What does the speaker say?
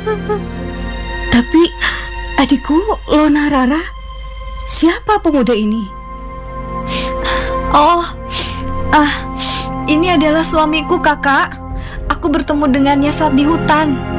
Tapi adikku, Lona Rara, siapa pemuda ini? Oh, ini adalah suamiku, Kakak. Aku bertemu dengannya saat di hutan.